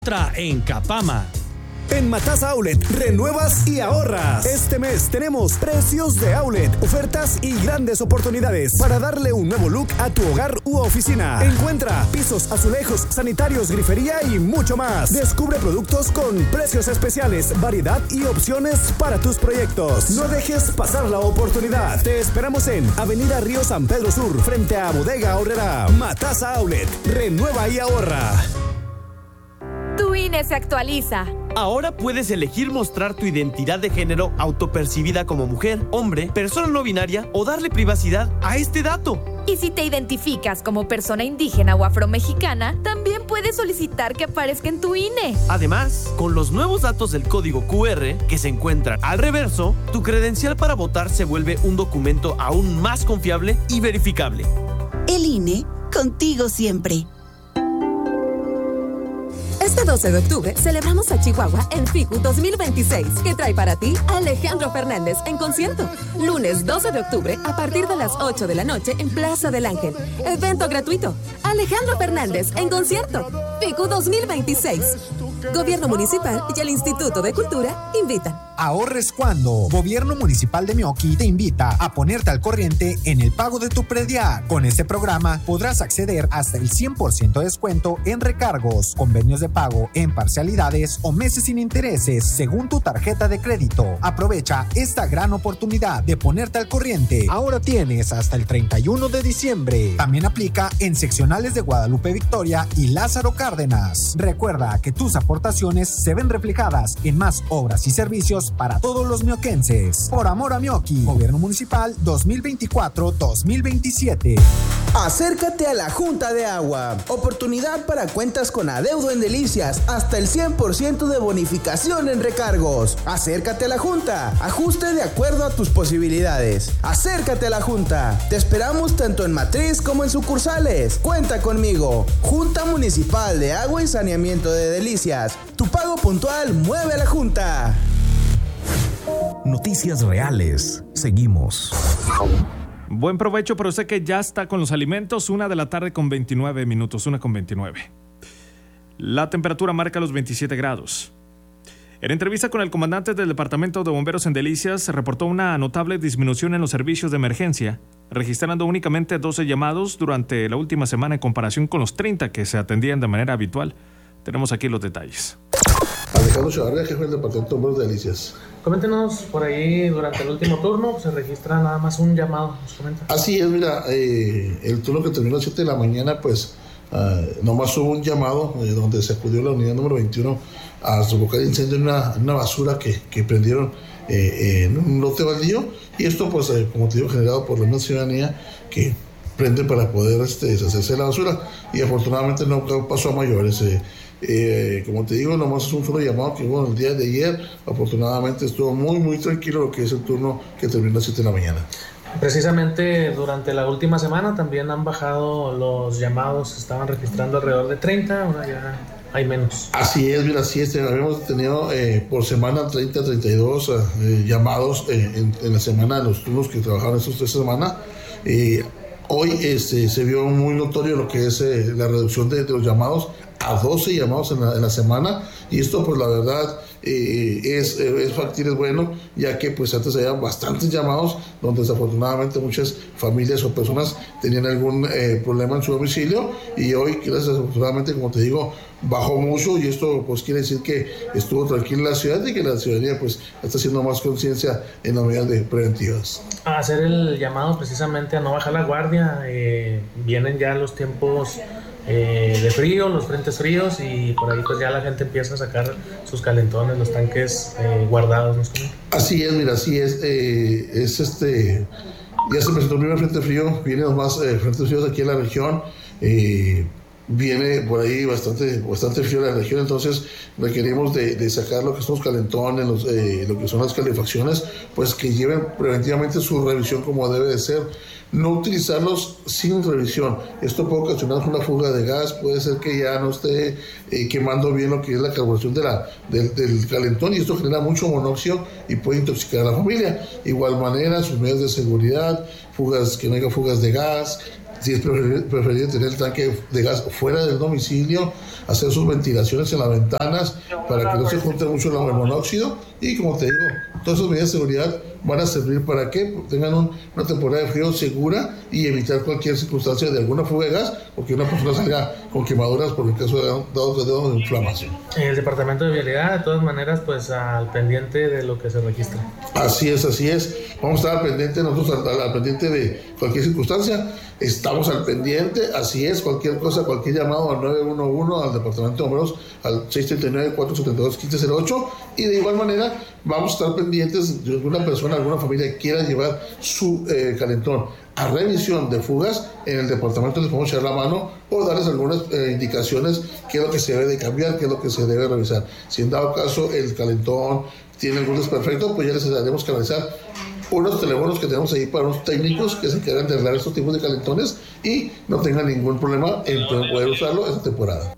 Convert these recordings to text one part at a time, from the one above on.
En Capama. En Matasa Outlet, renuevas y ahorras. Este mes tenemos precios de outlet, ofertas y grandes oportunidades para darle un nuevo look a tu hogar u oficina. Encuentra pisos, azulejos, sanitarios, grifería y mucho más. Descubre productos con precios especiales, variedad y opciones para tus proyectos. No dejes pasar la oportunidad. Te esperamos en Avenida Río San Pedro Sur, frente a Bodega Aurrera. Matasa Outlet, renueva y ahorra. Tu INE se actualiza. Ahora puedes elegir mostrar tu identidad de género autopercibida como mujer, hombre, persona no binaria o darle privacidad a este dato. Y si te identificas como persona indígena o afromexicana, también puedes solicitar que aparezca en tu INE. Además, con los nuevos datos del código QR que se encuentran al reverso, tu credencial para votar se vuelve un documento aún más confiable y verificable. El INE, contigo siempre. Este 12 de octubre celebramos a Chihuahua en FICU 2026, que trae para ti a Alejandro Fernández en concierto. Lunes 12 de octubre a partir de las 8 de la noche en Plaza del Ángel. Evento gratuito. Alejandro Fernández en concierto. FICU 2026. Gobierno Municipal y el Instituto de Cultura invitan. Ahorres cuando Gobierno Municipal de Meoqui te invita a ponerte al corriente en el pago de tu predial. Con este programa podrás acceder hasta el 100% de descuento en recargos, convenios de pago en parcialidades o meses sin intereses según tu tarjeta de crédito. Aprovecha esta gran oportunidad de ponerte al corriente. Ahora tienes hasta el 31 de diciembre. También aplica en seccionales de Guadalupe Victoria y Lázaro Cárdenas. Recuerda que tus aportaciones se ven reflejadas en más obras y servicios para todos los mioquenses. Por amor a Meoqui, Gobierno Municipal 2024-2027. Acércate a la Junta de Agua. Oportunidad para cuentas con adeudo en Delicias. Hasta el 100% de bonificación en recargos. Acércate a la Junta. Ajuste de acuerdo a tus posibilidades. Acércate a la Junta. Te esperamos tanto en matriz como en sucursales. Cuenta conmigo. Junta Municipal de Agua y Saneamiento de Delicias. Tu pago puntual mueve a la Junta. Noticias reales. Seguimos. Buen provecho para usted que ya está con los alimentos. 1:29 p.m. 1:29. La temperatura marca los 27 grados. En entrevista con el comandante del Departamento de Bomberos en Delicias, se reportó una notable disminución en los servicios de emergencia, registrando únicamente 12 llamados durante la última semana en comparación con los 30 que se atendían de manera habitual. Tenemos aquí los detalles. Alejandro Chavarría, jefe del Departamento de Bomberos de Delicias. Coméntenos, por ahí durante el último turno se registra nada más un llamado, ¿nos comenta? Así es, mira, el turno que terminó a las 7 de la mañana, pues nomás hubo un llamado donde se acudió la unidad número 21 a sofocar incendio en una basura que prendieron en un lote baldío, y esto pues como te digo, generado por la misma ciudadanía que prende para poder deshacerse de la basura, y afortunadamente no pasó a mayores. Como te digo, nomás es un solo llamado que hubo el día de ayer. Afortunadamente estuvo muy tranquilo lo que es el turno que terminó a las 7 de la mañana. Precisamente durante la última semana también han bajado los llamados, se estaban registrando alrededor de 30, ahora ya hay menos. Así es, mira, así es, habíamos tenido por semana 30, 32 llamados en la semana de los turnos que trabajaron esas 3 semanas. Hoy se vio muy notorio lo que es la reducción de los llamados a 12 llamados en la semana, y esto pues la verdad es factible, es bueno, ya que pues antes había bastantes llamados donde desafortunadamente muchas familias o personas tenían algún problema en su domicilio, y hoy gracias afortunadamente, como te digo, bajó mucho, y esto pues quiere decir que estuvo tranquila la ciudad y que la ciudadanía pues está haciendo más conciencia en las medidas preventivas. A hacer el llamado precisamente a no bajar la guardia, vienen ya los tiempos de frío, los frentes fríos, y por ahí pues ya la gente empieza a sacar sus calentones, los tanques guardados, ¿no? Así es, mira, así es, ya se presentó el primer frente frío, vienen los más frentes fríos aquí en la región, viene por ahí bastante frío en la región, entonces requerimos de sacar lo que son los calentones, lo que son las calefacciones, pues que lleven preventivamente su revisión como debe de ser. No utilizarlos sin revisión. Esto puede ocasionar una fuga de gas, puede ser que ya no esté quemando bien lo que es la carburación del calentón, y esto genera mucho monóxido y puede intoxicar a la familia. Igual manera, sus medidas de seguridad, que no haya fugas de gas, si es preferible tener el tanque de gas fuera del domicilio, hacer sus ventilaciones en las ventanas para que no se junte mucho el monóxido, y como te digo, todas esas medidas de seguridad van a servir para que tengan una temporada de frío segura y evitar cualquier circunstancia de alguna fuga de gas o que una persona salga con quemaduras por el caso de inflamación. El Departamento de Vialidad, de todas maneras, pues al pendiente de lo que se registra. Así es. Vamos a estar al pendiente, nosotros al pendiente de cualquier circunstancia. Estamos al pendiente, así es, cualquier cosa, cualquier llamado al 911, al Departamento de Bomberos, al 639-472-1508, y de igual manera vamos a estar pendientes de alguna persona, alguna familia que quiera llevar su calentón a revisión de fugas. En el departamento les podemos echar la mano o darles algunas indicaciones qué es lo que se debe de cambiar, qué es lo que se debe revisar. Si en dado caso el calentón tiene algún desperfecto, pues ya les daremos que analizar unos teléfonos que tenemos ahí para unos técnicos que se encargan de arreglar estos tipos de calentones y no tengan ningún problema en poder usarlo esta temporada.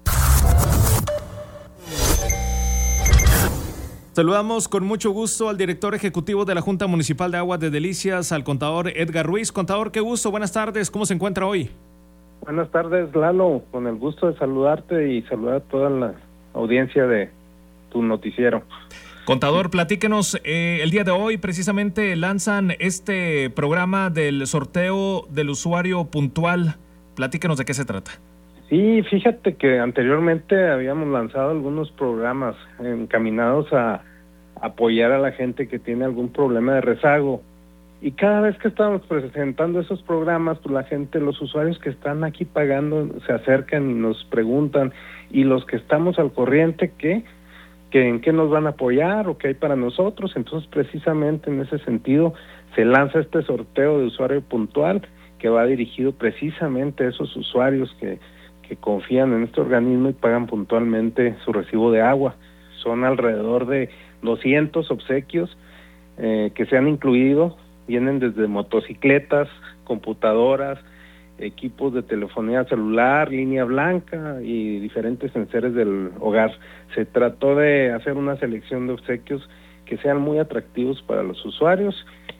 Saludamos con mucho gusto al director ejecutivo de la Junta Municipal de Aguas de Delicias, al contador Edgar Ruiz. Contador, qué gusto, buenas tardes, ¿cómo se encuentra hoy? Buenas tardes, Lalo, con el gusto de saludarte y saludar a toda la audiencia de tu noticiero. Contador, platíquenos, el día de hoy precisamente lanzan este programa del sorteo del usuario puntual. Platíquenos de qué se trata. Sí, fíjate que anteriormente habíamos lanzado algunos programas encaminados a apoyar a la gente que tiene algún problema de rezago. Y cada vez que estábamos presentando esos programas, pues la gente, los usuarios que están aquí pagando, se acercan y nos preguntan, y los que estamos al corriente, que en qué nos van a apoyar o qué hay para nosotros. Entonces, precisamente en ese sentido, se lanza este sorteo de usuario puntual que va dirigido precisamente a esos usuarios que confían en este organismo y pagan puntualmente su recibo de agua. Son alrededor de 200 obsequios que se han incluido. Vienen desde motocicletas, computadoras, equipos de telefonía celular, línea blanca y diferentes enseres del hogar. Se trató de hacer una selección de obsequios que sean muy atractivos para los usuarios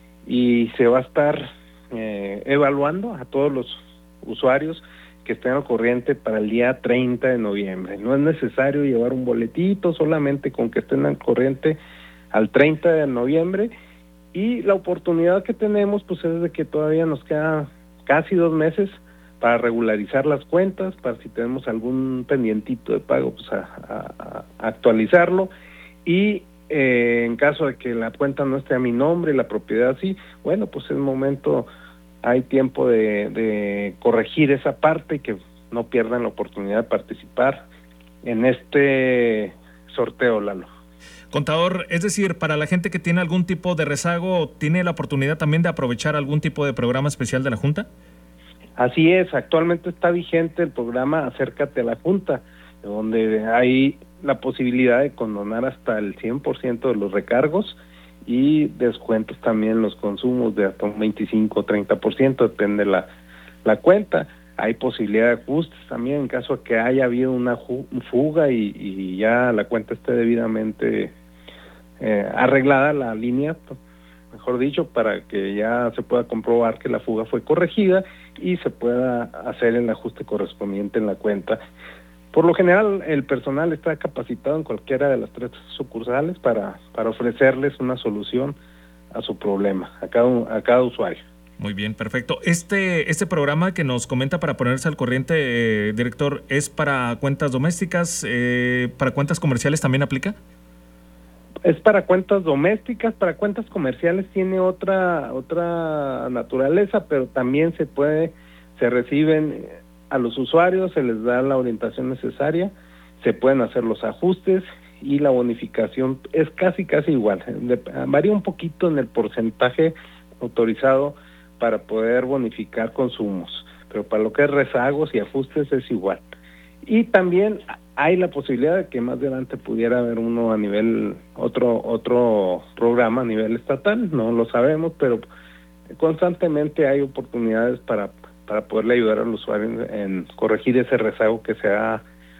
y se va a estar evaluando a todos los usuarios que estén al corriente para el día 30 de noviembre. No es necesario llevar un boletito, solamente con que estén al corriente al 30 de noviembre. Y la oportunidad que tenemos pues es de que todavía nos queda casi 2 meses para regularizar las cuentas, para si tenemos algún pendientito de pago, pues a actualizarlo, y en caso de que la cuenta no esté a mi nombre y la propiedad sí, bueno, pues es momento, hay tiempo de corregir esa parte y que no pierdan la oportunidad de participar en este sorteo, Lalo. Contador, es decir, para la gente que tiene algún tipo de rezago, ¿tiene la oportunidad también de aprovechar algún tipo de programa especial de la Junta? Así es, actualmente está vigente el programa Acércate a la Junta, donde hay la posibilidad de condonar hasta el 100% de los recargos y descuentos también los consumos de hasta un 25 o 30%, depende la cuenta. Hay posibilidad de ajustes también en caso de que haya habido una fuga y ya la cuenta esté debidamente arreglada, la línea, mejor dicho, para que ya se pueda comprobar que la fuga fue corregida y se pueda hacer el ajuste correspondiente en la cuenta. Por lo general, el personal está capacitado en cualquiera de las 3 sucursales para ofrecerles una solución a su problema, a cada usuario. Muy bien, perfecto. Este programa que nos comenta para ponerse al corriente, director, ¿es para cuentas domésticas? ¿Para cuentas comerciales también aplica? Es para cuentas domésticas, para cuentas comerciales tiene otra naturaleza, pero también se reciben a los usuarios, se les da la orientación necesaria, se pueden hacer los ajustes y la bonificación es casi igual. Varía un poquito en el porcentaje autorizado para poder bonificar consumos, pero para lo que es rezagos y ajustes es igual. Y también hay la posibilidad de que más adelante pudiera haber uno a nivel, otro programa a nivel estatal, no lo sabemos, pero constantemente hay oportunidades para poderle ayudar al usuario en corregir ese rezago que se ha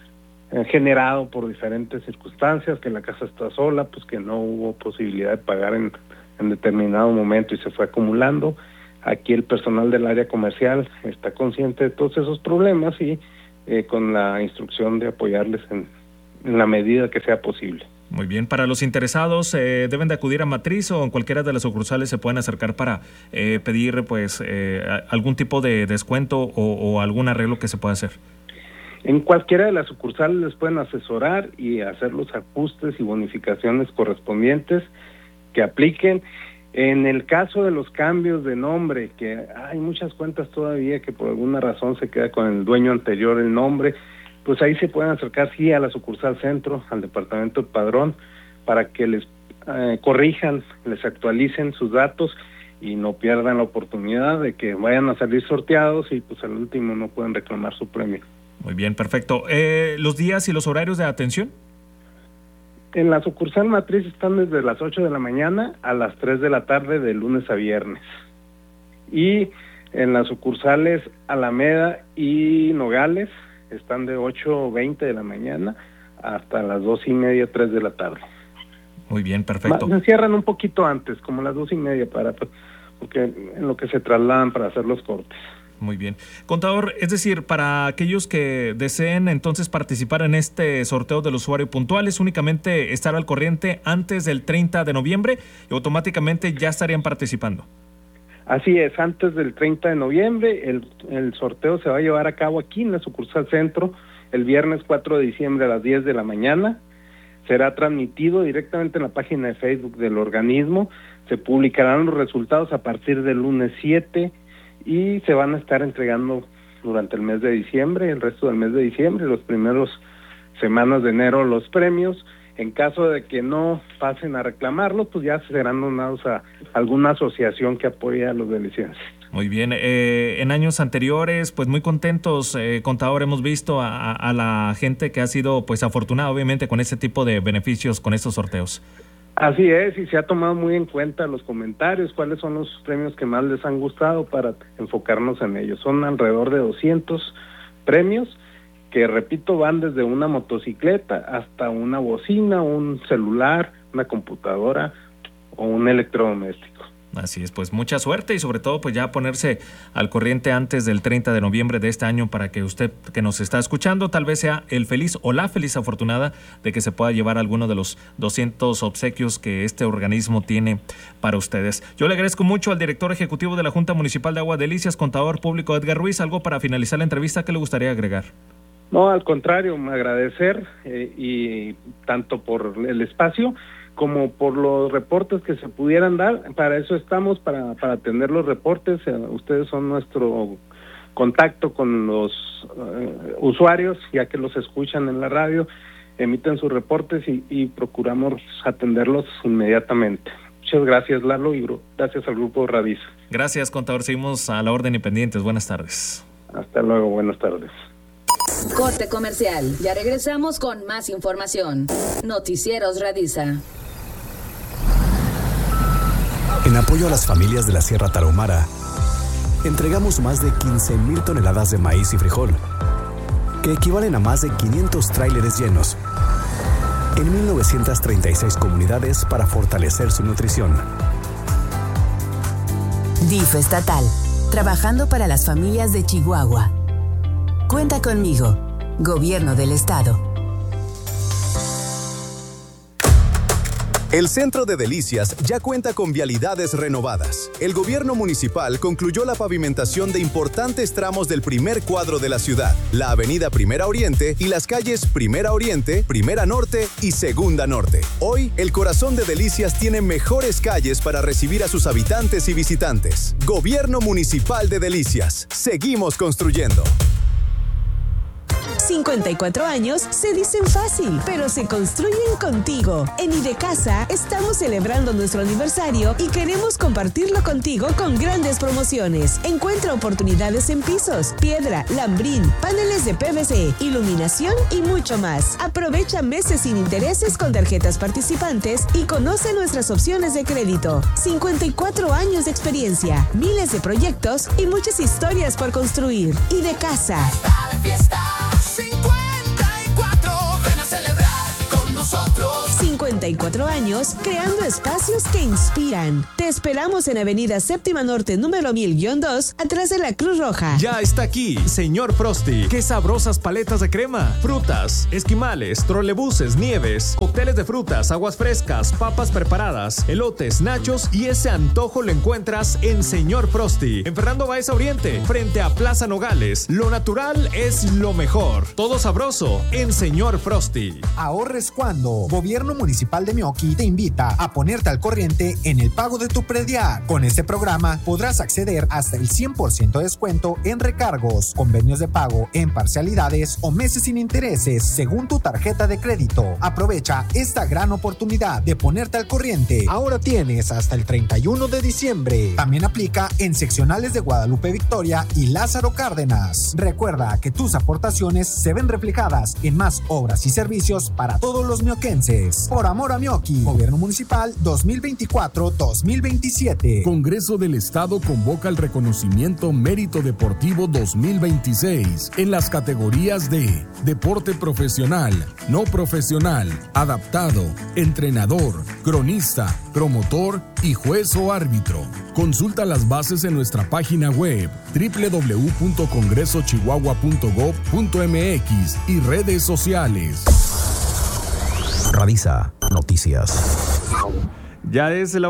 generado por diferentes circunstancias, que la casa está sola, pues que no hubo posibilidad de pagar en determinado momento y se fue acumulando. Aquí el personal del área comercial está consciente de todos esos problemas y con la instrucción de apoyarles en la medida que sea posible. Muy bien, para los interesados deben de acudir a Matriz o en cualquiera de las sucursales se pueden acercar para pedir pues algún tipo de descuento o algún arreglo que se pueda hacer. En cualquiera de las sucursales les pueden asesorar y hacer los ajustes y bonificaciones correspondientes que apliquen. En el caso de los cambios de nombre, que hay muchas cuentas todavía que por alguna razón se queda con el dueño anterior el nombre, pues ahí se pueden acercar sí a la sucursal centro, al departamento de padrón, para que les corrijan, les actualicen sus datos y no pierdan la oportunidad de que vayan a salir sorteados y pues al último no pueden reclamar su premio. Muy bien, perfecto. ¿Los días y los horarios de atención? En la sucursal Matriz están desde las 8 de la mañana a las 3 de la tarde de lunes a viernes. Y en las sucursales Alameda y Nogales están de 8:20 de la mañana hasta las 2:30, 3 de la tarde. Muy bien, perfecto. Se cierran un poquito antes, como las 2:30 porque en lo que se trasladan para hacer los cortes. Muy bien. Contador, es decir, para aquellos que deseen entonces participar en este sorteo del usuario puntual, es únicamente estar al corriente antes del 30 de noviembre y automáticamente ya estarían participando. Así es, antes del 30 de noviembre el sorteo se va a llevar a cabo aquí en la sucursal centro el viernes 4 de diciembre a las 10 de la mañana. Será transmitido directamente en la página de Facebook del organismo. Se publicarán los resultados a partir del lunes 7 y se van a estar entregando durante el mes de diciembre, el resto del mes de diciembre, los primeros semanas de enero los premios. En caso de que no pasen a reclamarlo, pues ya serán donados a alguna asociación que apoye a los delicienses. Muy bien. En años anteriores, pues muy contentos, contador, hemos visto a la gente que ha sido pues afortunada, obviamente, con este tipo de beneficios, con estos sorteos. Así es, y se ha tomado muy en cuenta los comentarios, cuáles son los premios que más les han gustado para enfocarnos en ellos. Son alrededor de 200 premios que, repito, van desde una motocicleta hasta una bocina, un celular, una computadora o un electrodoméstico. Así es, pues mucha suerte y sobre todo pues ya ponerse al corriente antes del 30 de noviembre de este año para que usted que nos está escuchando tal vez sea el feliz o la feliz afortunada de que se pueda llevar alguno de los 200 obsequios que este organismo tiene para ustedes. Yo le agradezco mucho al director ejecutivo de la Junta Municipal de Agua Delicias, contador público Edgar Ruiz. ¿Algo para finalizar la entrevista que le gustaría agregar? No, al contrario, agradecer y tanto por el espacio como por los reportes que se pudieran dar. Para eso estamos, para atender los reportes. Ustedes son nuestro contacto con los usuarios, ya que los escuchan en la radio, emiten sus reportes y procuramos atenderlos inmediatamente. Muchas gracias, Lalo, y gracias al Grupo Radiza. Gracias, contador. Seguimos a la orden y pendientes. Buenas tardes. Hasta luego, buenas tardes. Corte comercial. Ya regresamos con más información. Noticieros Radiza. En apoyo a las familias de la Sierra Tarahumara, entregamos más de 15,000 toneladas de maíz y frijol, que equivalen a más de 500 tráileres llenos, en 1936 comunidades para fortalecer su nutrición. DIF estatal, trabajando para las familias de Chihuahua. Cuenta conmigo, Gobierno del Estado. El Centro de Delicias ya cuenta con vialidades renovadas. El gobierno municipal concluyó la pavimentación de importantes tramos del primer cuadro de la ciudad, la avenida Primera Oriente y las calles Primera Oriente, Primera Norte y Segunda Norte. Hoy, el corazón de Delicias tiene mejores calles para recibir a sus habitantes y visitantes. Gobierno Municipal de Delicias. Seguimos construyendo. 54 años se dicen fácil, pero se construyen contigo. En Idecasa estamos celebrando nuestro aniversario y queremos compartirlo contigo con grandes promociones. Encuentra oportunidades en pisos, piedra, lambrín, paneles de PVC, iluminación y mucho más. Aprovecha meses sin intereses con tarjetas participantes y conoce nuestras opciones de crédito. 54 años de experiencia, miles de proyectos y muchas historias por construir. Idecasa. 54, ven a celebrar con nosotros. 54 54 años creando espacios que inspiran. Te esperamos en Avenida Séptima Norte, número 1000-2, atrás de la Cruz Roja. Ya está aquí, señor Frosty. Qué sabrosas paletas de crema, frutas, esquimales, trolebuses, nieves, cócteles de frutas, aguas frescas, papas preparadas, elotes, nachos y ese antojo lo encuentras en Señor Frosty. En Fernando Baeza Oriente, frente a Plaza Nogales. Lo natural es lo mejor. Todo sabroso en Señor Frosty. Ahorres cuando. Gobierno Municipal de Meoqui te invita a ponerte al corriente en el pago de tu predial. Con este programa podrás acceder hasta el 100% de descuento en recargos, convenios de pago en parcialidades o meses sin intereses según tu tarjeta de crédito. Aprovecha esta gran oportunidad de ponerte al corriente. Ahora tienes hasta el 31 de diciembre. También aplica en seccionales de Guadalupe Victoria y Lázaro Cárdenas. Recuerda que tus aportaciones se ven reflejadas en más obras y servicios para todos los mioquenses. Por amor a Meoqui, Gobierno Municipal 2024-2027. Congreso del Estado convoca el reconocimiento Mérito Deportivo 2026 en las categorías de deporte profesional, no profesional, adaptado, entrenador, cronista, promotor y juez o árbitro. Consulta las bases en nuestra página web www.congresochihuahua.gov.mx y redes sociales. Radisa Noticias. Ya es la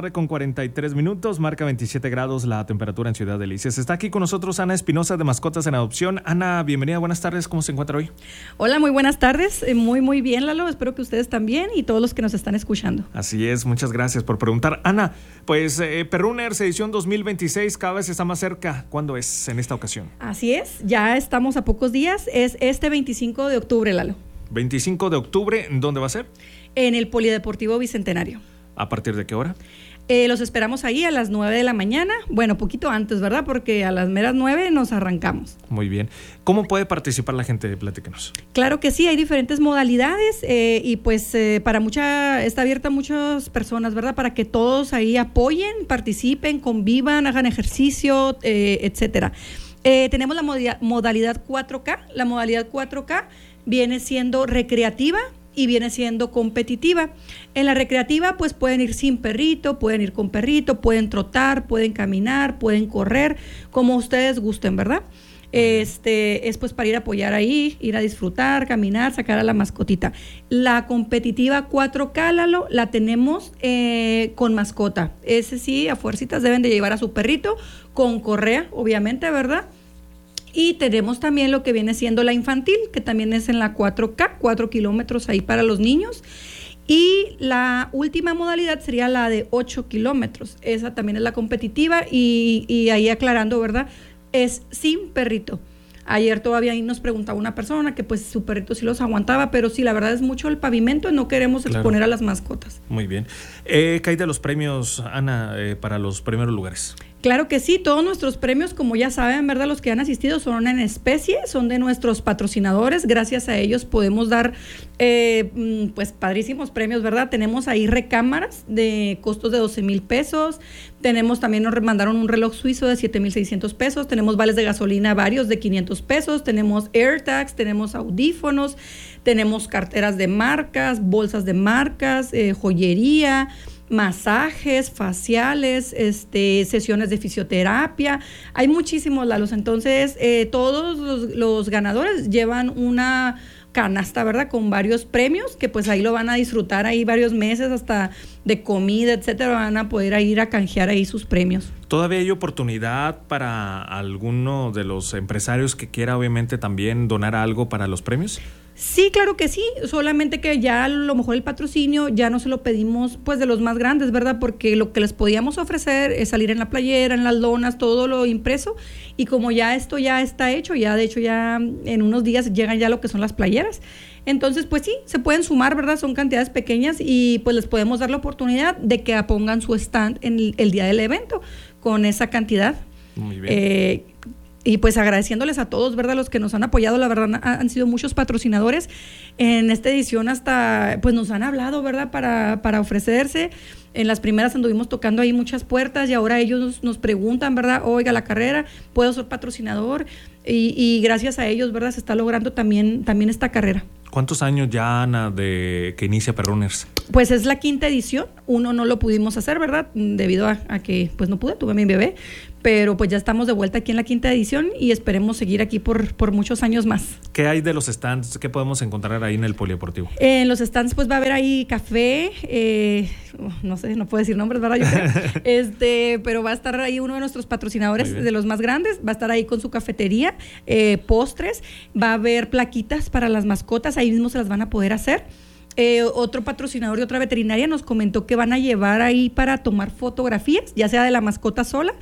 1:43 p.m, marca 27 grados la temperatura en Ciudad Delicias. Está aquí con nosotros Ana Espinosa de Mascotas en Adopción. Ana, bienvenida, buenas tardes, ¿cómo se encuentra hoy? Hola, muy buenas tardes, muy bien, Lalo, espero que ustedes también y todos los que nos están escuchando. Así es, muchas gracias por preguntar. Ana, pues Perrunners edición 2026 cada vez está más cerca. ¿Cuándo es en esta ocasión? Así es, ya estamos a pocos días, es este 25 de octubre, Lalo. 25 de octubre, ¿dónde va a ser? En el Polideportivo Bicentenario. ¿A partir de qué hora? Los esperamos ahí a las 9 de la mañana, bueno, poquito antes, ¿verdad? Porque a las meras 9 nos arrancamos. Muy bien. ¿Cómo puede participar la gente? Platíquenos. Claro que sí, hay diferentes modalidades y pues está abierta a muchas personas, ¿verdad? Para que todos ahí apoyen, participen, convivan, hagan ejercicio, etcétera. Tenemos la modalidad 4K. La modalidad 4K viene siendo recreativa y viene siendo competitiva. En la recreativa pues pueden ir sin perrito, pueden ir con perrito, pueden trotar, pueden caminar, pueden correr, como ustedes gusten, ¿verdad? Es pues para ir a apoyar ahí, ir a disfrutar, caminar, sacar a la mascotita. La competitiva 4K, Lalo, la tenemos con mascota. Ese sí, a fuercitas deben de llevar a su perrito con correa, obviamente, ¿verdad? Y tenemos también lo que viene siendo la infantil, que también es en la 4K, 4 kilómetros ahí para los niños. Y la última modalidad sería la de 8 kilómetros. Esa también es la competitiva y ahí aclarando, ¿verdad? Es sin perrito. Ayer todavía ahí nos preguntaba una persona que pues su perrito sí los aguantaba, pero sí, la verdad es mucho el pavimento y no queremos exponer a las mascotas. Muy bien. ¿Qué hay de los premios, Ana, para los primeros lugares? Claro que sí, todos nuestros premios, como ya saben, ¿verdad? Los que han asistido son en especie, son de nuestros patrocinadores. Gracias a ellos podemos dar, pues, padrísimos premios, ¿verdad? Tenemos ahí recámaras de costos de 12,000 pesos. Tenemos también, nos mandaron un reloj suizo de 7,600 pesos. Tenemos vales de gasolina varios de 500 pesos. Tenemos AirTags, tenemos audífonos, tenemos carteras de marcas, bolsas de marcas, joyería, masajes faciales, sesiones de fisioterapia. Hay muchísimos, Lalos. Entonces, todos los ganadores llevan una canasta, ¿verdad? Con varios premios que pues ahí lo van a disfrutar ahí varios meses, hasta de comida, etcétera. Van a poder ir a canjear ahí sus premios. ¿Todavía hay oportunidad para alguno de los empresarios que quiera obviamente también donar algo para los premios? Sí, claro que sí, solamente que ya a lo mejor el patrocinio ya no se lo pedimos pues de los más grandes, ¿verdad? Porque lo que les podíamos ofrecer es salir en la playera, en las lonas, todo lo impreso, y como ya esto ya está hecho, ya de hecho ya en unos días llegan ya lo que son las playeras. Entonces, pues sí, se pueden sumar, ¿verdad? Son cantidades pequeñas y pues les podemos dar la oportunidad de que pongan su stand en el día del evento con esa cantidad. Muy bien. Y pues agradeciéndoles a todos, ¿verdad? Los que nos han apoyado, la verdad han sido muchos patrocinadores en esta edición, hasta pues nos han hablado, ¿verdad? Para ofrecerse. En las primeras anduvimos tocando ahí muchas puertas y ahora ellos nos preguntan, ¿verdad? Oiga, la carrera, ¿puedo ser patrocinador? Y gracias a ellos, ¿verdad? Se está logrando también esta carrera. ¿Cuántos años ya, Ana, de que inicia Perrunners? Pues es la 5ª edición. Uno no lo pudimos hacer, ¿verdad? Debido a que pues no pude, tuve a mi bebé. Pero pues ya estamos de vuelta aquí en la 5ª edición y esperemos seguir aquí por muchos años más. ¿Qué hay de los stands? ¿Qué podemos encontrar ahí en el polideportivo? En los stands pues va a haber ahí café, no sé, no puedo decir nombres, ¿verdad? Yo creo. Pero va a estar ahí uno de nuestros patrocinadores de los más grandes, va a estar ahí con su cafetería, postres, va a haber plaquitas para las mascotas, ahí mismo se las van a poder hacer. Otro patrocinador de otra veterinaria nos comentó que van a llevar ahí para tomar fotografías, ya sea de la mascota sola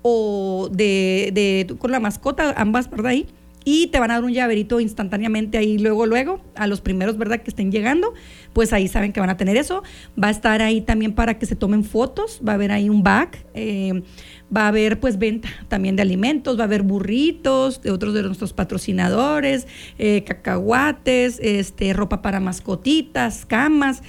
o con la mascota, ambas, ¿verdad? Ahí. Y te van a dar un llaverito instantáneamente ahí luego, a los primeros, ¿verdad? Que estén llegando, pues ahí saben que van a tener eso. Va a estar ahí también para que se tomen fotos, va a haber ahí un bag, va a haber pues venta también de alimentos, va a haber burritos de otros de nuestros patrocinadores, cacahuates, ropa para mascotitas, camas,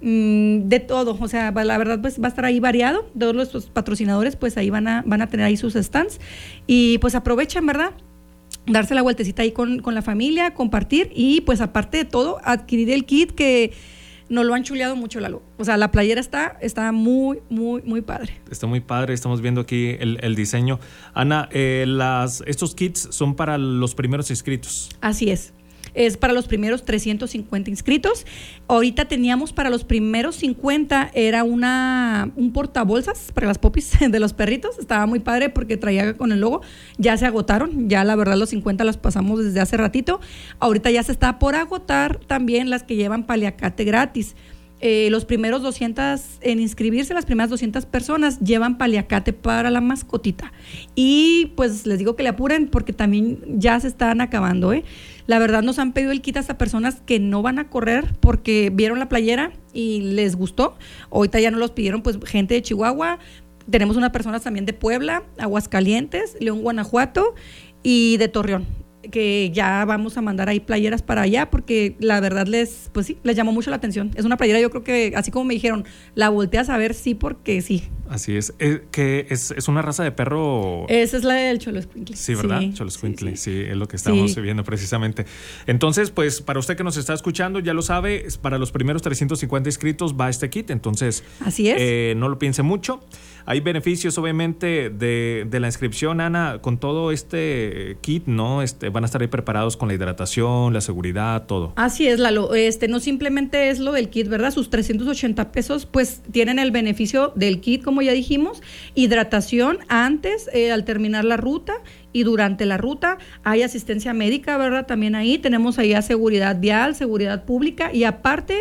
de todo, o sea, la verdad pues va a estar ahí variado. Todos nuestros patrocinadores pues ahí van a tener ahí sus stands y pues aprovechen, ¿verdad? Darse la vueltecita ahí con la familia, compartir y pues aparte de todo adquirir el kit que nos lo han chuleado mucho, Lalo. O sea, la playera está muy, muy, muy padre. Está muy padre, estamos viendo aquí el diseño. Ana, estos kits son para los primeros inscritos. Así es. Es para los primeros 350 inscritos. Ahorita teníamos para los primeros 50, era un portabolsas para las popis de los perritos. Estaba muy padre porque traía con el logo. Ya se agotaron, ya la verdad los 50 los pasamos desde hace ratito. Ahorita ya se está por agotar también las que llevan paliacate gratis. Los primeros 200 en inscribirse, las primeras 200 personas llevan paliacate para la mascotita. Y pues les digo que le apuren porque también ya se están acabando, La verdad nos han pedido el kit hasta personas que no van a correr porque vieron la playera y les gustó. Ahorita ya no los pidieron pues gente de Chihuahua. Tenemos unas personas también de Puebla, Aguascalientes, León, Guanajuato y de Torreón, que ya vamos a mandar ahí playeras para allá porque la verdad les llamó mucho la atención. Es una playera, yo creo que así como me dijeron, la volteas a ver, sí, porque sí. Así es. ¿Que es una raza de perro? Esa es la del Xoloescuincle. Sí, ¿verdad? Sí, Xoloescuincle, sí, es lo que estamos viendo precisamente. Entonces, pues, para usted que nos está escuchando, ya lo sabe, para los primeros 350 inscritos va este kit, entonces así es. No lo piense mucho. Hay beneficios, obviamente, de la inscripción, Ana, con todo este kit, ¿no? Van a estar ahí preparados con la hidratación, la seguridad, todo. Así es, Lalo. No simplemente es lo del kit, ¿verdad? Sus 380 pesos, pues, tienen el beneficio del kit, como ya dijimos, hidratación antes, al terminar la ruta y durante la ruta. Hay asistencia médica, ¿verdad? También ahí tenemos ahí a seguridad vial, seguridad pública y aparte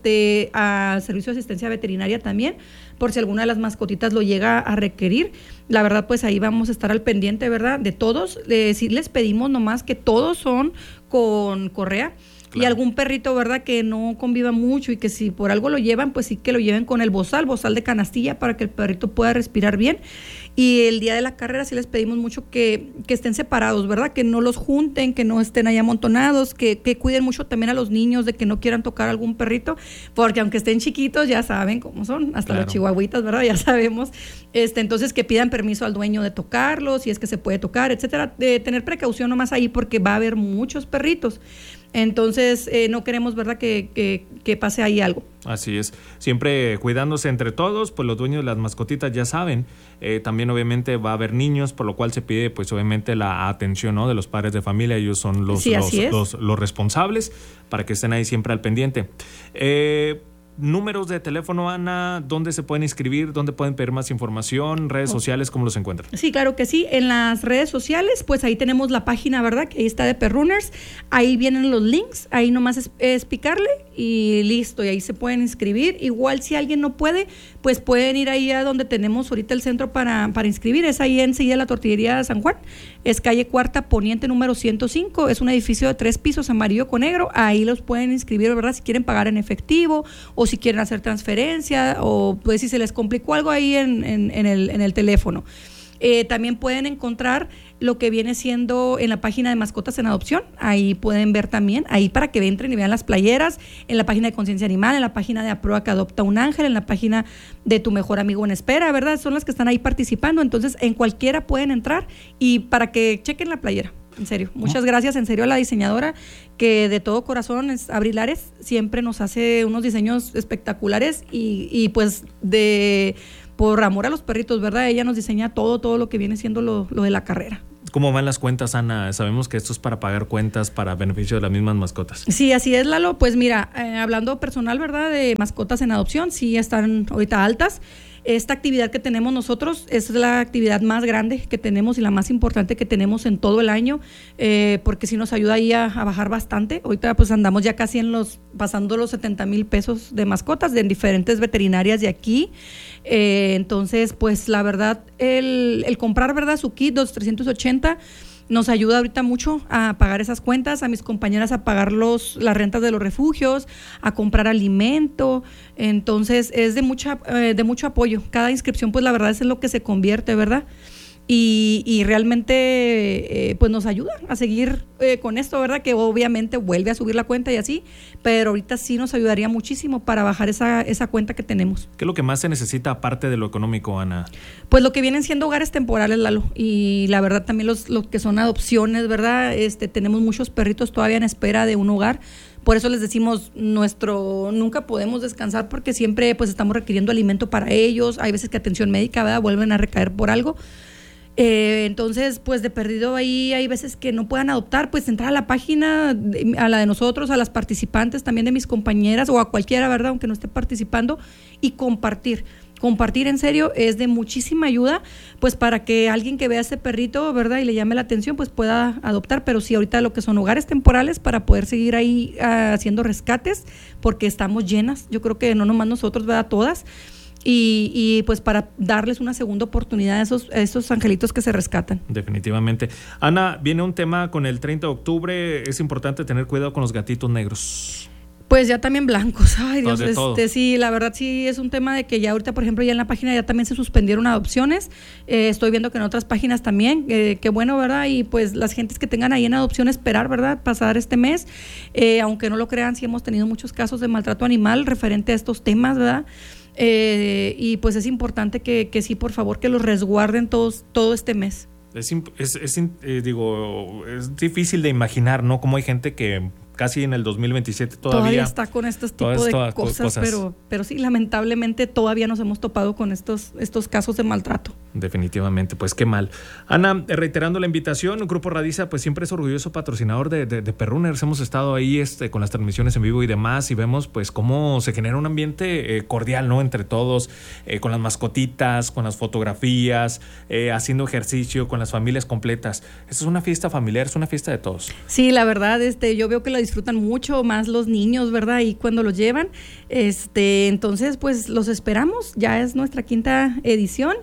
a servicio de asistencia veterinaria también, por si alguna de las mascotitas lo llega a requerir. La verdad, pues ahí vamos a estar al pendiente, ¿verdad? De todos. Sí les pedimos nomás que todos son con correa. Claro. Y algún perrito, ¿verdad?, que no conviva mucho y que si por algo lo llevan, pues sí que lo lleven con el bozal de canastilla para que el perrito pueda respirar bien. Y el día de la carrera sí les pedimos mucho que estén separados, ¿verdad? Que no los junten, que no estén ahí amontonados, que cuiden mucho también a los niños de que no quieran tocar a algún perrito, porque aunque estén chiquitos ya saben cómo son, hasta los chihuahuitas, ¿verdad? Ya sabemos. Entonces que pidan permiso al dueño de tocarlos, si es que se puede tocar, etcétera. De tener precaución nomás ahí porque va a haber muchos perritos. Entonces, no queremos, ¿verdad?, que pase ahí algo. Así es. Siempre cuidándose entre todos, pues los dueños de las mascotitas ya saben. También, obviamente, va a haber niños, por lo cual se pide, pues, obviamente, la atención, ¿no?, de los padres de familia. Ellos son los responsables para que estén ahí siempre al pendiente. Números de teléfono, Ana, ¿dónde se pueden inscribir? ¿Dónde pueden pedir más información? ¿Redes sociales? ¿Cómo los encuentran? Sí, claro que sí. En las redes sociales, pues ahí tenemos la página, ¿verdad? Que ahí está de Perrunners. Ahí vienen los links. Ahí nomás es picarle y listo. Y ahí se pueden inscribir. Igual si alguien no puede, pues pueden ir ahí a donde tenemos ahorita el centro para inscribir. Es ahí enseguida la Tortillería de San Juan. Es calle Cuarta Poniente número 105. Es un edificio de 3 pisos, amarillo con negro. Ahí los pueden inscribir, ¿verdad? Si quieren pagar en efectivo o si quieren hacer transferencia o pues si se les complicó algo ahí en el teléfono. También pueden encontrar lo que viene siendo en la página de Mascotas en Adopción. Ahí pueden ver también, ahí para que entren y vean las playeras, en la página de Conciencia Animal, en la página de Aproa que Adopta un Ángel, en la página de Tu Mejor Amigo en Espera, ¿verdad? Son las que están ahí participando, entonces en cualquiera pueden entrar y para que chequen la playera. en serio. Muchas gracias, en serio, a la diseñadora, que de todo corazón es Abril Ares, siempre nos hace unos diseños espectaculares y pues por amor a los perritos, ¿verdad? Ella nos diseña todo lo que viene siendo lo de la carrera. ¿Cómo van las cuentas, Ana? Sabemos que esto es para pagar cuentas para beneficio de las mismas mascotas. Sí, así es, Lalo. Pues mira, hablando personal, ¿verdad? De mascotas en adopción, sí están ahorita altas. Esta actividad que tenemos nosotros es la actividad más grande que tenemos y la más importante que tenemos en todo el año, porque sí nos ayuda ahí a bajar bastante. Ahorita pues andamos ya casi pasando los 70,000 pesos de mascotas de diferentes veterinarias de aquí. Entonces, pues la verdad, el comprar, ¿verdad? Su kit, 380, nos ayuda ahorita mucho a pagar esas cuentas, a mis compañeras a pagar las rentas de los refugios, a comprar alimento. Entonces es de mucho apoyo. Cada inscripción, pues la verdad es en lo que se convierte, ¿verdad? Y realmente pues nos ayuda a seguir con esto, ¿verdad? Que obviamente vuelve a subir la cuenta y así, pero ahorita sí nos ayudaría muchísimo para bajar esa cuenta que tenemos. ¿Qué es lo que más se necesita aparte de lo económico, Ana? Pues lo que vienen siendo hogares temporales, Lalo, y la verdad también los que son adopciones, ¿verdad? Tenemos muchos perritos todavía en espera de un hogar. Por eso les decimos, nunca podemos descansar porque siempre pues estamos requiriendo alimento para ellos. Hay veces que atención médica, ¿verdad? Vuelven a recaer por algo. Entonces, pues de perdido ahí hay veces que no puedan adoptar, pues entrar a la página, a la de nosotros, a las participantes también de mis compañeras o a cualquiera, ¿verdad? Aunque no esté participando, y compartir. Compartir en serio es de muchísima ayuda, pues para que alguien que vea a ese perrito, ¿verdad? Y le llame la atención, pues pueda adoptar. Pero sí, ahorita lo que son hogares temporales para poder seguir ahí haciendo rescates, porque estamos llenas, yo creo que no nomás nosotros, ¿verdad? Todas. Y pues para darles una segunda oportunidad a esos angelitos que se rescatan. Definitivamente. Ana, viene un tema con el 30 de octubre, es importante tener cuidado con los gatitos negros. Pues ya también blancos, ay Dios, todo. Sí, la verdad sí es un tema de que ya ahorita, por ejemplo, ya en la página ya también se suspendieron adopciones, estoy viendo que en otras páginas también, qué bueno, ¿verdad? Y pues las gentes que tengan ahí en adopción esperar, ¿verdad? Pasar este mes, aunque no lo crean, sí hemos tenido muchos casos de maltrato animal referente a estos temas, ¿verdad? Y pues es importante que sí, por favor, que los resguarden todo este mes. Es difícil de imaginar, ¿no? Cómo hay gente que casi en el 2027 todavía está con estos tipos de cosas. Pero sí, lamentablemente todavía nos hemos topado con estos casos de maltrato. Definitivamente, pues qué mal. Ana, reiterando la invitación, Grupo Radiza pues siempre es orgulloso patrocinador de Perrunners. Hemos estado ahí con las transmisiones en vivo y demás, y vemos pues cómo se genera un ambiente cordial, ¿no? Entre todos, con las mascotitas, con las fotografías, haciendo ejercicio, con las familias completas. Esta es una fiesta familiar, es una fiesta de todos. Sí, la verdad, yo veo que la disfrutan mucho más los niños, ¿verdad? Y cuando los llevan, entonces pues los esperamos, ya es nuestra 5ª edición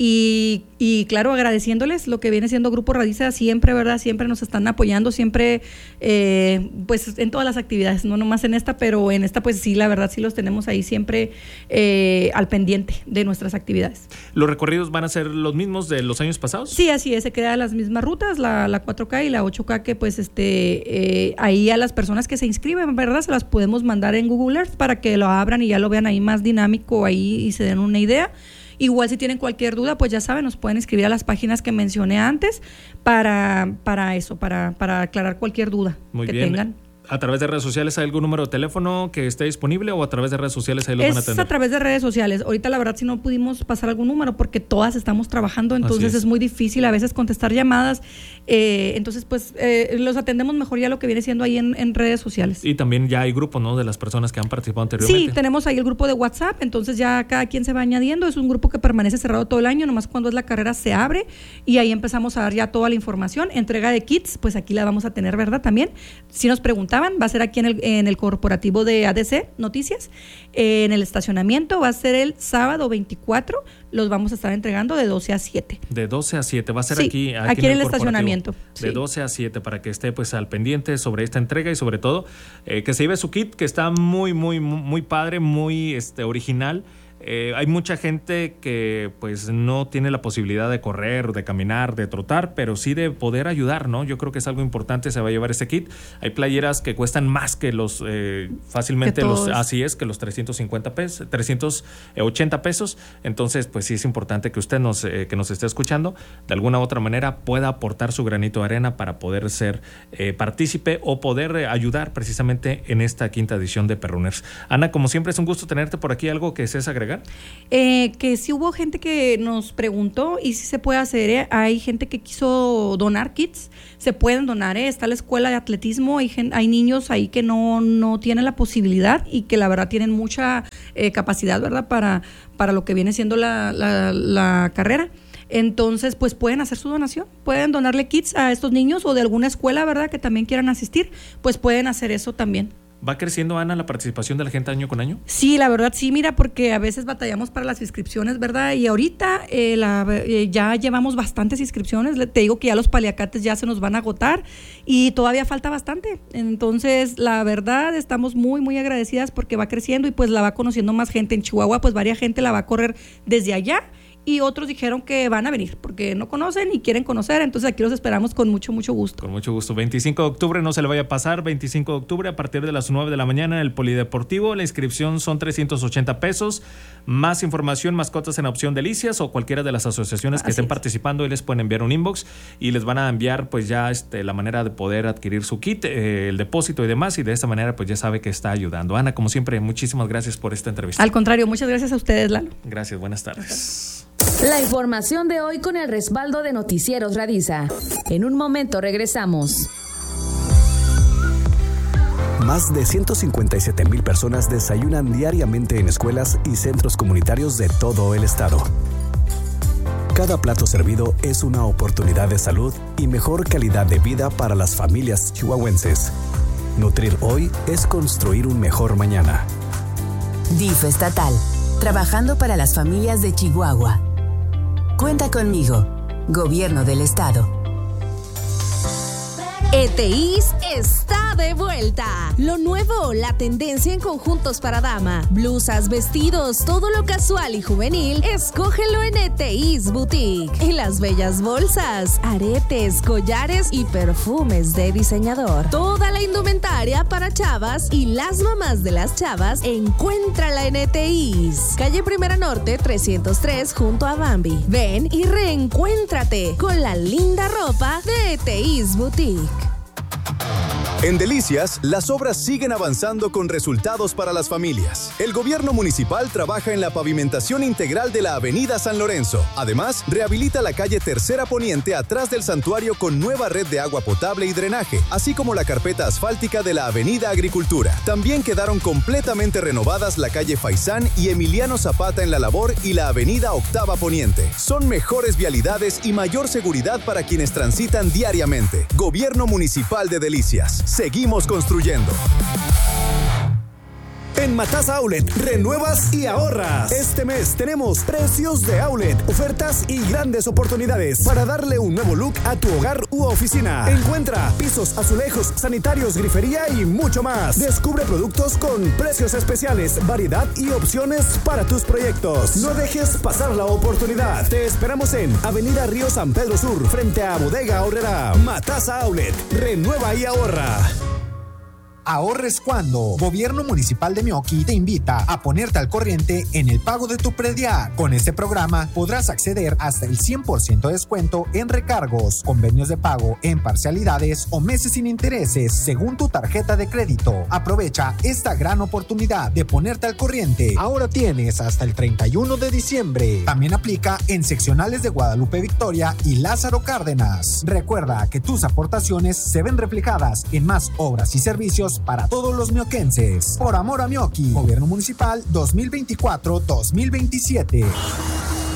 y claro, agradeciéndoles lo que viene siendo Grupo Radiza siempre, ¿verdad? Siempre nos están apoyando, siempre pues en todas las actividades, no nomás en esta, pero en esta pues sí, la verdad sí los tenemos ahí siempre al pendiente de nuestras actividades. ¿Los recorridos van a ser los mismos de los años pasados? Sí, así es, se quedan las mismas rutas, la 4K y la 8K, que pues ahí a las personas que se inscriben, ¿verdad? Se las podemos mandar en Google Earth para que lo abran y ya lo vean ahí más dinámico ahí y se den una idea. Igual si tienen cualquier duda, pues ya saben, nos pueden escribir a las páginas que mencioné antes para aclarar cualquier duda que tengan. ¿A través de redes sociales hay algún número de teléfono que esté disponible o a través de redes sociales ahí lo van a atender? Es a través de redes sociales. Ahorita la verdad sí no pudimos pasar algún número porque todas estamos trabajando, entonces es muy difícil a veces contestar llamadas. Entonces pues los atendemos mejor ya lo que viene siendo ahí en redes sociales. Y también ya hay grupo, ¿no? De las personas que han participado anteriormente. Sí, tenemos ahí el grupo de WhatsApp, entonces ya cada quien se va añadiendo. Es un grupo que permanece cerrado todo el año, nomás cuando es la carrera se abre y ahí empezamos a dar ya toda la información. Entrega de kits, pues aquí la vamos a tener, ¿verdad? También, si nos preguntaban, va a ser aquí en el corporativo de ADC Noticias, en el estacionamiento, va a ser el sábado 24, los vamos a estar entregando de 12 a 7. De 12 a 7, va a ser sí, aquí en el estacionamiento. De 12 a 7, para que esté pues al pendiente sobre esta entrega y sobre todo que se lleve su kit, que está muy, muy, muy padre, muy original. Hay mucha gente que pues no tiene la posibilidad de correr, de caminar, de trotar, pero sí de poder ayudar, ¿no? Yo creo que es algo importante, se va a llevar este kit. Hay playeras que cuestan más que los fácilmente así es, que los 380 pesos. Entonces, pues sí es importante que usted que nos esté escuchando, de alguna u otra manera pueda aportar su granito de arena para poder ser partícipe o poder ayudar precisamente en esta quinta edición de Perruners. Ana, como siempre es un gusto tenerte por aquí. ¿Algo que desees agregar? Que sí hubo gente que nos preguntó y sí se puede hacer, hay gente que quiso donar kits, se pueden donar, está la escuela de atletismo, hay niños ahí que no tienen la posibilidad y que la verdad tienen mucha capacidad, ¿verdad? Para lo que viene siendo la carrera. Entonces, pues pueden hacer su donación, pueden donarle kits a estos niños o de alguna escuela, ¿verdad? Que también quieran asistir, pues pueden hacer eso también. ¿Va creciendo, Ana, la participación de la gente año con año? Sí, la verdad sí, mira, porque a veces batallamos para las inscripciones, ¿verdad? Y ahorita ya llevamos bastantes inscripciones, te digo que ya los paliacates ya se nos van a agotar y todavía falta bastante. Entonces, la verdad, estamos muy, muy agradecidas porque va creciendo y pues la va conociendo más gente. En Chihuahua, pues varias gente la va a correr desde allá. Y otros dijeron que van a venir porque no conocen y quieren conocer, entonces aquí los esperamos con mucho, mucho gusto. Con mucho gusto. 25 de octubre, no se le vaya a pasar, 25 de octubre a partir de las 9 de la mañana en el Polideportivo. La inscripción son 380 pesos. Más información, mascotas en Opción Delicias o cualquiera de las asociaciones que estén participando, y les pueden enviar un inbox y les van a enviar pues ya la manera de poder adquirir su kit, el depósito y demás, y de esta manera pues ya sabe que está ayudando. Ana, como siempre, muchísimas gracias por esta entrevista. Al contrario, muchas gracias a ustedes, Lalo. Gracias, buenas tardes. La información de hoy con el respaldo de Noticieros Radisa. En un momento regresamos. Más de 157,000 personas desayunan diariamente en escuelas y centros comunitarios de todo el estado. Cada plato servido es una oportunidad de salud y mejor calidad de vida para las familias chihuahuenses. Nutrir hoy es construir un mejor mañana. DIF estatal, trabajando para las familias de Chihuahua. Cuenta conmigo, Gobierno del Estado. ETIs está de vuelta. Lo nuevo, la tendencia en conjuntos para dama, blusas, vestidos, todo lo casual y juvenil, escógelo en ETIs Boutique. Y las bellas bolsas, aretes, collares y perfumes de diseñador. Toda la indumentaria para chavas y las mamás de las chavas, encuéntrala en ETIs. Calle Primera Norte 303 junto a Bambi. Ven y reencuéntrate con la linda ropa de ETIs Boutique. En Delicias, las obras siguen avanzando con resultados para las familias. El gobierno municipal trabaja en la pavimentación integral de la avenida San Lorenzo. Además, rehabilita la calle Tercera Poniente atrás del santuario con nueva red de agua potable y drenaje, así como la carpeta asfáltica de la avenida Agricultura. También quedaron completamente renovadas la calle Faisán y Emiliano Zapata en La Labor y la avenida Octava Poniente. Son mejores vialidades y mayor seguridad para quienes transitan diariamente. Gobierno Municipal de Delicias. Seguimos construyendo. En Matasa Outlet, renuevas y ahorras. Este mes tenemos precios de outlet, ofertas y grandes oportunidades para darle un nuevo look a tu hogar u oficina. Encuentra pisos, azulejos, sanitarios, grifería y mucho más. Descubre productos con precios especiales, variedad y opciones para tus proyectos. No dejes pasar la oportunidad. Te esperamos en Avenida Río San Pedro Sur, frente a Bodega Aurrera. Matasa Outlet, renueva y ahorra. Ahorres cuando. Gobierno Municipal de Meoqui te invita a ponerte al corriente en el pago de tu predial. Con este programa podrás acceder hasta el 100% de descuento en recargos, convenios de pago en parcialidades o meses sin intereses según tu tarjeta de crédito. Aprovecha esta gran oportunidad de ponerte al corriente. Ahora tienes hasta el 31 de diciembre. También aplica en seccionales de Guadalupe Victoria y Lázaro Cárdenas. Recuerda que tus aportaciones se ven reflejadas en más obras y servicios para todos los mioquenses. Por amor a Meoqui, Gobierno Municipal 2024-2027.